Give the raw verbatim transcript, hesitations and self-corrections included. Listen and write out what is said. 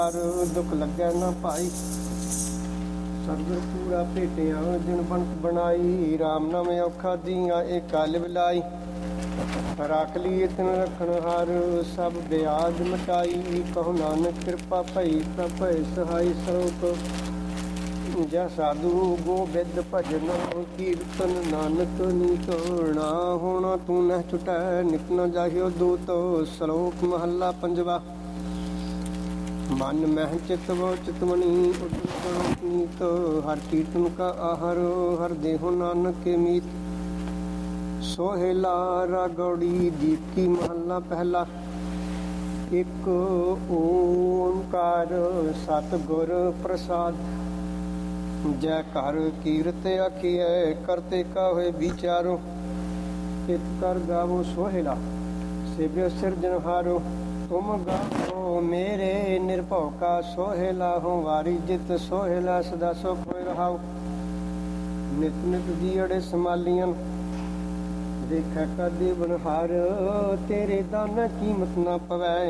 दुख लगे ना पाई सतगुर पूरा भेटिया जिन बनत बनाई राम नाम औखा दिया एक गल बिलाई रख लिए तिन रखन हार सब ब्याज मटाई कहो नानक कृपा भई प्रभ सहाय सरोप जै साधु गोबिंद भजन कीर्तन नानक नीतोना होना तू न छुटै नित न जाहियो दूत श्लोक महला पंजवा मन मह चित वो चितमणि उदनीत हर कीर्तन का आहार हर देहो नानक के मीत सोहेला रागौड़ी दीप की महला पहला एक ओंकार सतगुर प्रसाद जय कर कीरत आखिए करते का होए विचारो चित कर गावो सोहेला सेव्य सिरजनहारो तुम गाओ मेरे निर्भव का सोहेला हो वारी जित सोहेला सदा सुख होए रहाओ नित नित जीअड़े संभालियन देखा कदे बनहार तेरे दाना कीमत ना पवै